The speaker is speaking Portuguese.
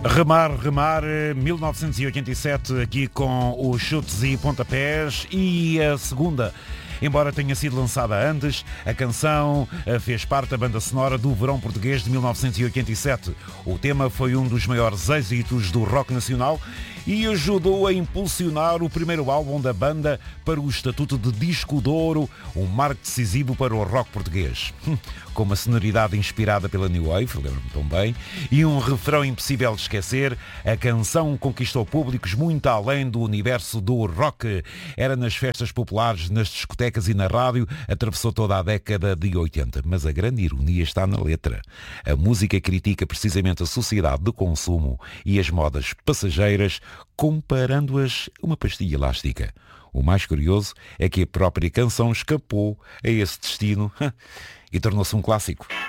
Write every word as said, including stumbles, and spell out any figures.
Remar, remar, mil novecentos e oitenta e sete, aqui com os chutes e pontapés, e a segunda, embora tenha sido lançada antes, a canção fez parte da banda sonora do Verão Português de mil novecentos e oitenta e sete. O tema foi um dos maiores êxitos do rock nacional e ajudou a impulsionar o primeiro álbum da banda para o estatuto de disco de ouro, um marco decisivo para o rock português. Com uma sonoridade inspirada pela New Wave, lembro-me tão bem, e um refrão impossível de esquecer, a canção conquistou públicos muito além do universo do rock. Era nas festas populares, nas discotecas e na rádio, atravessou toda a década de oitenta. Mas a grande ironia está na letra. A música critica precisamente a sociedade de consumo e as modas passageiras, comparando-as a uma pastilha elástica. O mais curioso é que a própria canção escapou a esse destino e tornou-se um clássico.